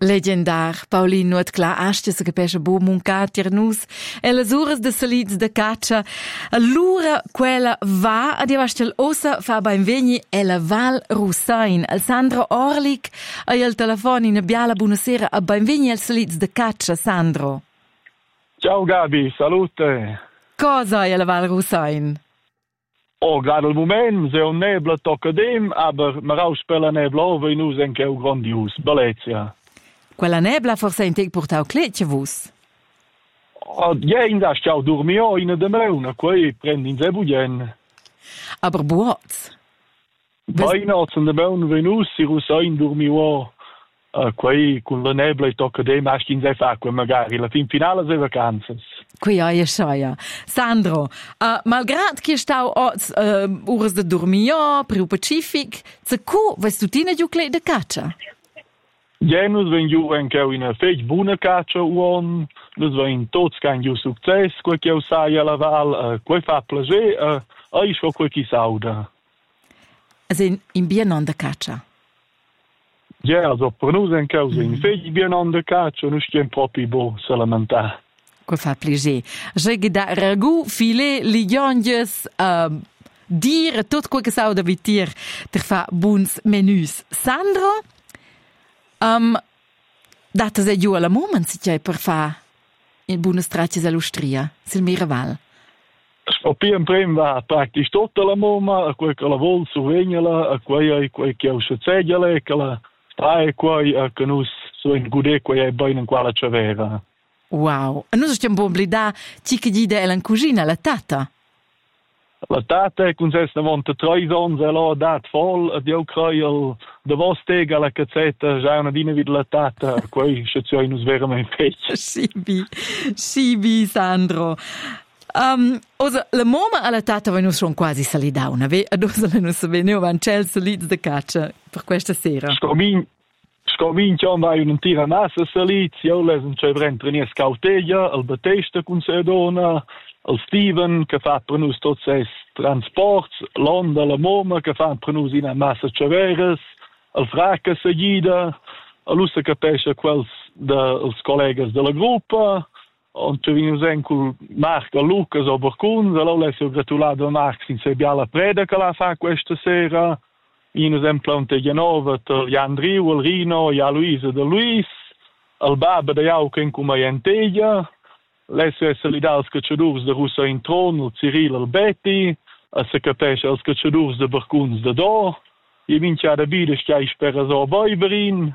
Legendar, Paulin nuot clar astia se capesce bo muncatir nus e las uras de salids de caccia. Allura quella va ad evastel ossa fa bain vegni e la Val Russain. Al Sandro Orlik e al telefono in biala buonasera a bain vegni al salids de caccia, Sandro. Ciao Gabi, salute. Cosa è la Val Russain? Oh, gerade al moment, se un nebla tocca dem, aber ma raus per la nebla over in us anche un grandius, bellezia. Quella nebla forse in te portau clecce vus? Oh, in da ciao dormio in de meuna, quei prendi in zebugen. Aber buoz. Poi nots in de meuna venus, si Russain dormio, quei con la nebla tocca dem, aschi in ze fa, magari la fin finale se vacanzas. Qui è sciaia. Sandro, malgrado che stau ores de dormio, per il Pacific, se cu vestutine giù cle de caccia? Nus ven giù anche una fech buona caccia uon, nus ven tots can giù success, quel che sai alla val, quel fa piacere, e scho quel chi sauda. Also in bien non de caccia? Ja, also per nus anche in fech bien non de caccia, nus stiamo proprio bo salamentà. Quel fa piacere. J'ai da ragù, filet, ligonges, dire tot quel che sauda vitir, ter fa buns menus. Sandro? Data se giù alla moment si c'è per fa in buone stracce all'Ustria, sil Miraval. Scoppiamo prima praktisch tutta la moma, a quel che la vol su vegnala, a quei che ho scegliele, che la stai quei che nus so in gude quei è bene in quale c'aveva. Wow, e noi stiamo bomblida ciche gide e la cugina, la tata. La tata è con se monta 3 anni, e l'ha dat vol, ed io creio de vostega la cazzetta, già una dina vid la tata, quei scezioni nus veramente fece. Sibi, Sandro. Osa, la moma alla tata va nus schon quasi salidauna, ve? Ad osa la nus veneu van cel salids de caccia per questa sera. Scominciamo vai un tira massa salids, io lesen c'è brentri nie scauteglia, al Battista con se dona, al Steven che fa per nus tots es transports, l'onda la moma che fa per nus in massa ceveres, al Fracca seguida, all'ussa capisce quels dels collegas della gruppa, und ci vino col Marco Lucas o Borcun, allora le gratulato a Marco in se biala preda che la fa questa sera, in esempio un Tegianova, Jan Driu, il Rino, e a Luisa de Luis, al Baba de Jauca in Cumayenteglia, l'esse li dà als cacciadurs de Russa in Tron, il Cyril al Betty, a se capisce als cacciadurs de Borcuns de Do, e vincia da bide schiai spera so Boiberin,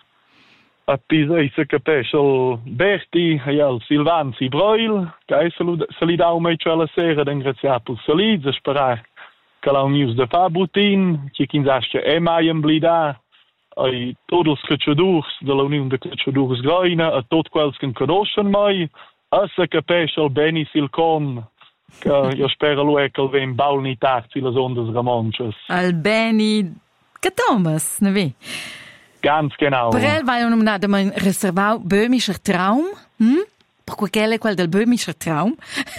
a Pisa se capisce il Berti, e al Silvanzi Broil, che se li dà un meccio alla sera, ringraziato il Saliz, a sperare che la news de Fabrutin, che kinzasche è mai in blida, e tutti i cacciadurs dell'Unione de Cacciadurs Graina, e tutti quelli che conoscono mai, e se capisce il Beni Silcon, che io spero lui che ven baulni tarzi le ondas ramonches. Al Beni, che Thomas, ne vi? Ganz genau. Per el vai un nada mein reservau böhmischer Traum, per quel del böhmischer Traum.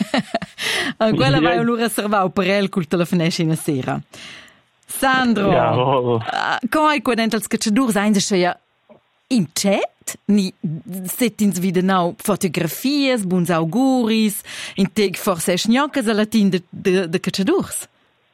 Quella vai un reservau per el col telefonesce in sera. Sandro, come qua dentro il cacciadur sein se ja in chat, ni settins wieder nau fotografie, buons auguris, in teg forse schnoccas alla tin de cacciadurs.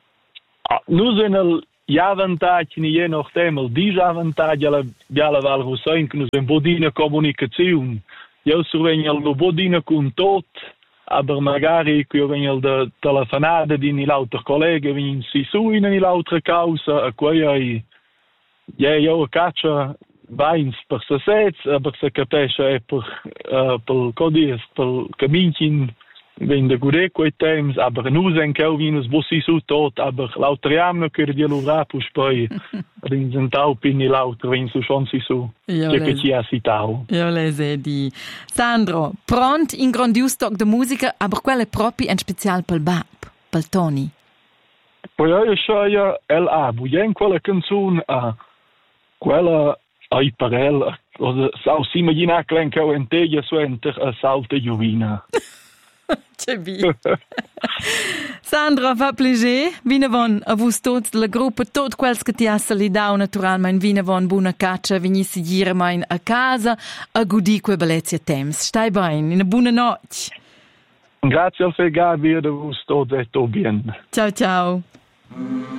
Nu sind gli avvantaggi, je nachdem, il disavvantaggi alla Val Russain, che nu sind bodina comunicazione. Io survegno lo bodina con tot, aber magari io vengo da telefonate di l'altro collega, vengo si su in l'altra causa, a cui io caccia vains per se sets, aber se capisce è per codis, per caminci, wenn de gude quei temps, aber nu sen che vinus bossi su tot, aber lauter jamno che di lura pus poi rinzentau pini lauter wenn su schon si su. Che ci ha citau. Io le sedi. Sandro, pront in grandius talk de musica, aber quelle propri en special pel bab, pel Tony. Poi io sceia el abu, jen quella canzone quella ai parel, sau si immagina che ho enteglia suenter a salta giovina. Che bien. Sandra, fa piacere. Vinavon a voi tutti della gruppa, tutti quelli che ti ha salutato naturalmente. Vinavon buona caccia, venissi dire mai a casa a godere quei bellezze temps. Stai bene, una buona notte. Grazie al Gabi e a voi tutti e tutto bene. Ciao ciao.